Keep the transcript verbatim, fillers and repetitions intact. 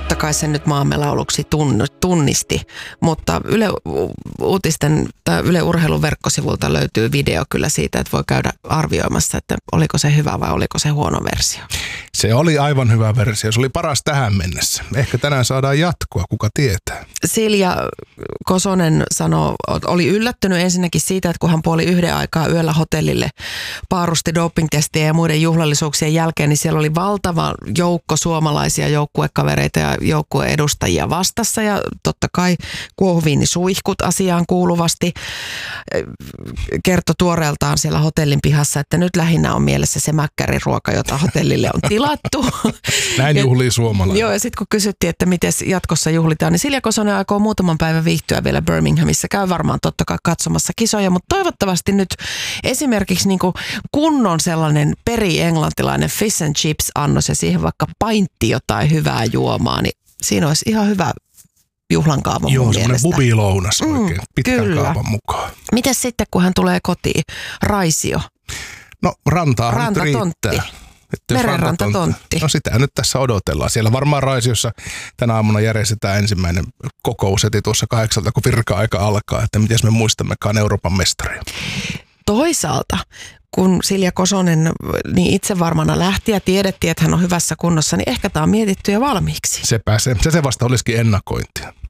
totta kai sen nyt maamme lauluksi tunnisti, mutta Yle Uutisten tai Yle Urheilun verkkosivulta löytyy video kyllä siitä, että voi käydä arvioimassa, että oliko se hyvä vai oliko se huono versio. Se oli aivan hyvä versio. Se oli paras tähän mennessä. Ehkä tänään saadaan jatkoa, kuka tietää. Silja Kosonen sanoi, oli yllättynyt ensinnäkin siitä, että kun hän puoli yhden aikaa yöllä hotellille paarusti dopingtestien ja muiden juhlallisuuksien jälkeen, niin siellä oli valtava joukko suomalaisia joukkuekavereita ja joukkueedustajia vastassa ja totta kai kuohuviinisuihkut asiaan kuuluvasti. Kertoi tuoreeltaan siellä hotellin pihassa, että nyt lähinnä on mielessä se mäkkäriruoka, jota hotellille on tilattu. Näin juhlii suomalainen. Joo, ja sitten kun kysyttiin, että miten jatkossa juhlitaan, niin Silja Kosonen aikoo muutaman päivän viihtyä vielä Birminghamissa. Käy varmaan totta kai katsomassa kisoja, mutta toivottavasti nyt esimerkiksi niin kuin kunnon sellainen peri-englantilainen fish and chips annos ja siihen vaikka paintti jotain hyvää juomaa, niin siinä olisi ihan hyvä juhlan kaava. Joo, semmoinen bubilounas oikein, mm, pitkän kyllä. kaavan mukaan. Mites sitten, kun hän tulee kotiin? Raisio. No rantaa Ranta, nyt tontti. riittää. Merenrantatontti. No sitä nyt tässä odotellaan. Siellä varmaan Raisiossa tänä aamuna järjestetään ensimmäinen kokous heti tuossa kahdeksalta, kun virka-aika alkaa, että miten me muistammekaan Euroopan mestaria. Toisaalta, kun Silja Kosonen niin itse varmana lähti ja tiedettiin, että hän on hyvässä kunnossa, niin ehkä tämä on mietitty jo valmiiksi. Se pääsee. Se, se vasta olisikin ennakointia.